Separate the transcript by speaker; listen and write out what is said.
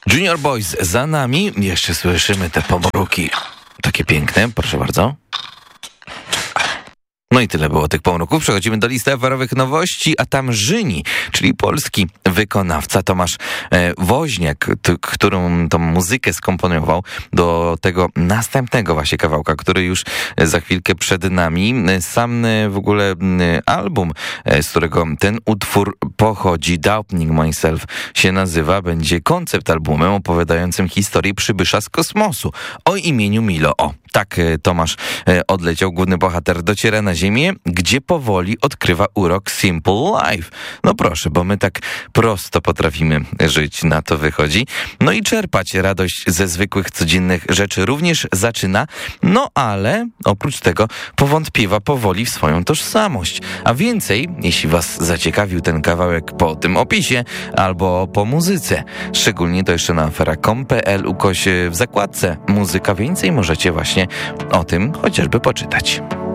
Speaker 1: Junior Boys za nami. Jeszcze słyszymy te pomruki. Takie piękne, proszę bardzo. No i tyle było tych pomruków. Przechodzimy do listy aferowych nowości, a tam Żyni, czyli polski wykonawca Tomasz Woźniak, którą tą muzykę skomponował do tego następnego właśnie kawałka, który już za chwilkę przed nami. Sam w ogóle album, z którego ten utwór pochodzi, Doubting Myself się nazywa, będzie koncept albumem opowiadającym historię przybysza z kosmosu o imieniu Milo. O, tak Tomasz odleciał, główny bohater dociera na Ziemię, gdzie powoli odkrywa urok Simple Life. No proszę, bo my tak prosto potrafimy żyć, na to wychodzi. No i czerpać radość ze zwykłych, codziennych rzeczy również zaczyna, no ale oprócz tego powątpiewa powoli w swoją tożsamość. A więcej, jeśli was zaciekawił ten kawałek po tym opisie albo po muzyce, szczególnie to jeszcze na afera.com.pl w zakładce muzyka, więcej możecie właśnie o tym chociażby poczytać.